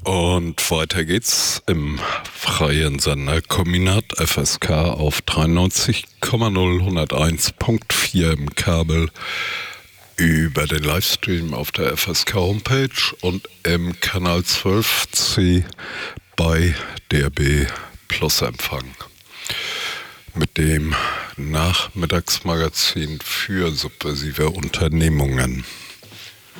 Und weiter geht's im freien Sender Kombinat FSK auf 93,0 101.4 im Kabel, über den Livestream auf der FSK Homepage und im Kanal 12C bei DRB Plus Empfang. Mit dem Nachmittagsmagazin für subversive Unternehmungen.